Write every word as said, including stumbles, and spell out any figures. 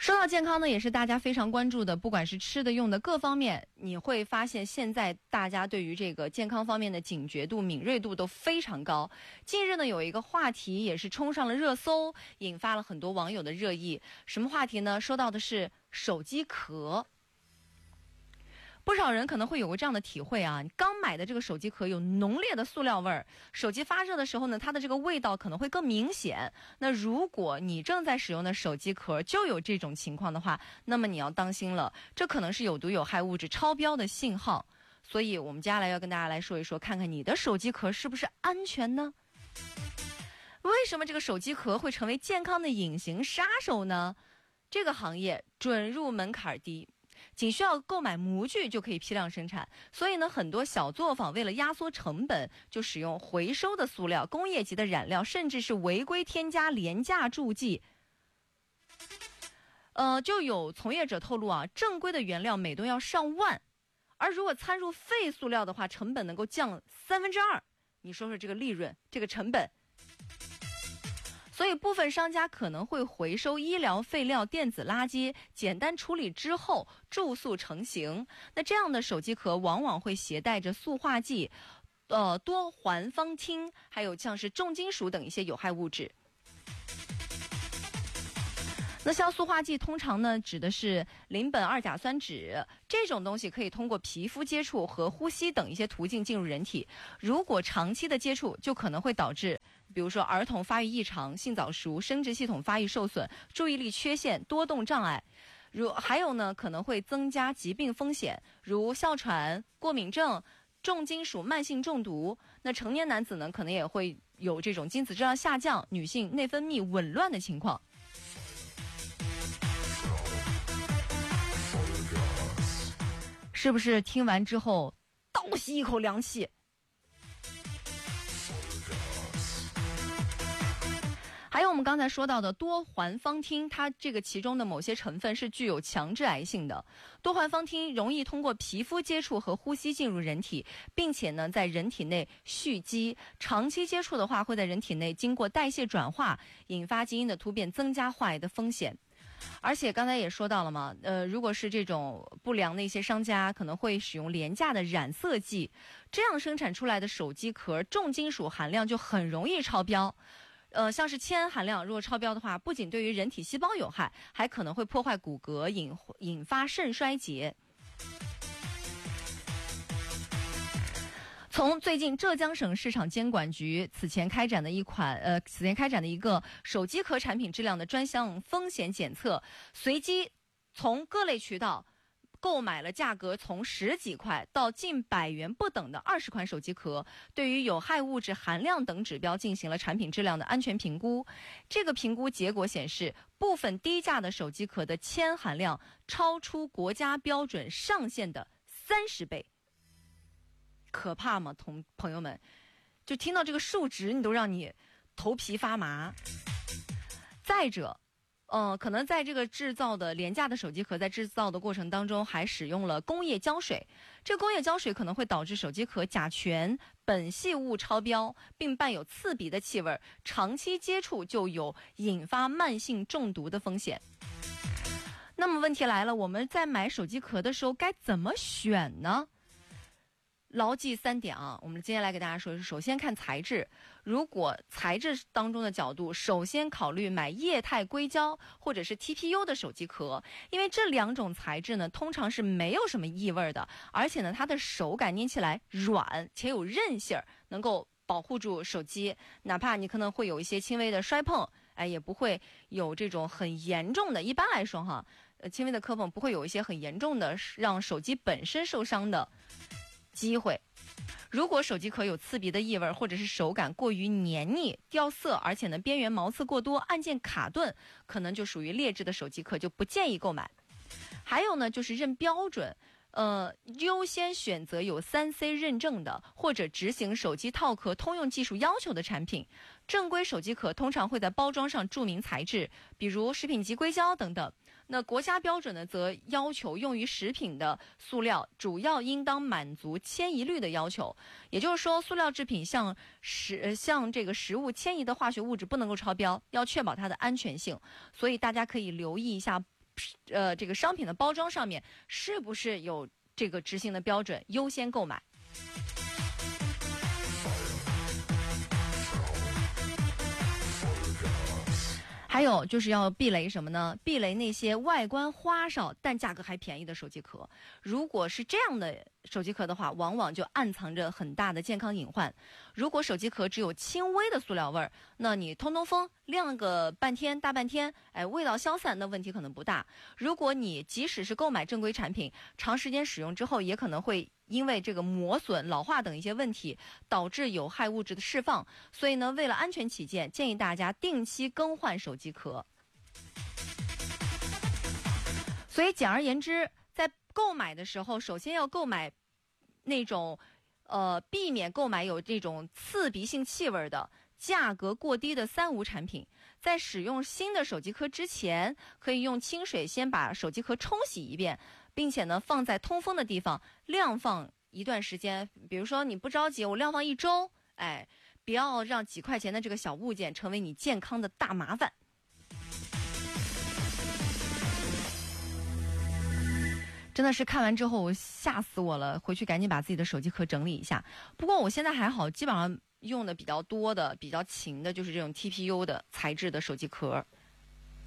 说到健康呢，也是大家非常关注的，不管是吃的用的各方面，你会发现现在大家对于这个健康方面的警觉度、敏锐度都非常高。近日呢，有一个话题也是冲上了热搜，引发了很多网友的热议。什么话题呢？说到的是手机壳。不少人可能会有过这样的体会啊，你刚买的这个手机壳有浓烈的塑料味儿，手机发热的时候呢，它的这个味道可能会更明显。那如果你正在使用的手机壳就有这种情况的话，那么你要当心了，这可能是有毒有害物质超标的信号。所以我们接下来要跟大家来说一说，看看你的手机壳是不是安全呢？为什么这个手机壳会成为健康的隐形杀手呢？这个行业准入门槛低，仅需要购买模具就可以批量生产，所以呢，很多小作坊为了压缩成本，就使用回收的塑料、工业级的染料，甚至是违规添加廉价助剂。呃，就有从业者透露啊，正规的原料每吨要上万，而如果掺入废塑料的话，成本能够降三分之二。你说说这个利润，这个成本。所以部分商家可能会回收医疗废料、电子垃圾，简单处理之后注塑成型。那这样的手机壳往往会携带着塑化剂、呃多环芳烃，还有像是重金属等一些有害物质。那像塑化剂通常呢指的是邻苯二甲酸酯，这种东西可以通过皮肤接触和呼吸等一些途径进入人体，如果长期的接触就可能会导致比如说儿童发育异常、性早熟、生殖系统发育受损、注意力缺陷、多动障碍，如还有呢可能会增加疾病风险，如哮喘、过敏症、重金属慢性中毒。那成年男子呢可能也会有这种精子质量下降、女性内分泌紊乱的情况。是不是听完之后倒吸一口凉气？还有我们刚才说到的多环芳烃，它这个其中的某些成分是具有强致癌性的。多环芳烃容易通过皮肤接触和呼吸进入人体，并且呢在人体内蓄积，长期接触的话会在人体内经过代谢转化，引发基因的突变，增加患癌的风险。而且刚才也说到了嘛，呃，如果是这种不良的一些商家可能会使用廉价的染色剂，这样生产出来的手机壳重金属含量就很容易超标。呃，像是铅含量如果超标的话，不仅对于人体细胞有害，还可能会破坏骨骼，引引发肾衰竭。从最近浙江省市场监管局此前开展的一款呃此前开展的一个手机壳产品质量的专项风险检测，随机从各类渠道购买了价格从十几块到近百元不等的二十款手机壳，对于有害物质含量等指标进行了产品质量的安全评估。这个评估结果显示，部分低价的手机壳的铅含量超出国家标准上限的三十倍。可怕吗？同朋友们，就听到这个数值你都让你头皮发麻。再者呃，可能在这个制造的廉价的手机壳在制造的过程当中还使用了工业胶水，这个工业胶水可能会导致手机壳甲醛、苯系物超标，并伴有刺鼻的气味，长期接触就有引发慢性中毒的风险。那么问题来了，我们在买手机壳的时候该怎么选呢？牢记三点啊，我们接下来给大家说，首先看材质，如果材质当中的角度，首先考虑买液态硅胶或者是 T P U 的手机壳，因为这两种材质呢，通常是没有什么异味的，而且呢，它的手感捏起来软且有韧性，能够保护住手机，哪怕你可能会有一些轻微的摔碰，哎，也不会有这种很严重的，一般来说哈，呃，轻微的磕碰不会有一些很严重的让手机本身受伤的机会。如果手机壳有刺鼻的异味，或者是手感过于黏腻、掉色，而且呢边缘毛刺过多、按键卡顿，可能就属于劣质的手机壳，就不建议购买。还有呢，就是认标准，呃，优先选择有 三 C 认证的，或者执行手机套壳通用技术要求的产品。正规手机壳通常会在包装上注明材质，比如食品级硅胶等等。那国家标准呢，则要求用于食品的塑料主要应当满足铅一律的要求，也就是说，塑料制品像食像这个食物迁移的化学物质不能够超标，要确保它的安全性。所以大家可以留意一下呃这个商品的包装上面是不是有这个执行的标准，优先购买。还有就是要避雷什么呢？避雷那些外观花哨但价格还便宜的手机壳。如果是这样的手机壳的话，往往就暗藏着很大的健康隐患。如果手机壳只有轻微的塑料味儿，那你通通风晾个半天大半天，哎，味道消散，那问题可能不大。如果你即使是购买正规产品，长时间使用之后，也可能会因为这个磨损、老化等一些问题，导致有害物质的释放。所以呢，为了安全起见，建议大家定期更换手机壳。所以简而言之，在购买的时候，首先要购买那种呃避免购买有这种刺鼻性气味的、价格过低的三无产品。在使用新的手机壳之前，可以用清水先把手机壳冲洗一遍，并且呢放在通风的地方晾放一段时间。比如说你不着急，我晾放一周，哎，不要让几块钱的这个小物件成为你健康的大麻烦。真的是看完之后吓死我了，回去赶紧把自己的手机壳整理一下。不过我现在还好，基本上用的比较多的、比较勤的就是这种 T P U 的材质的手机壳。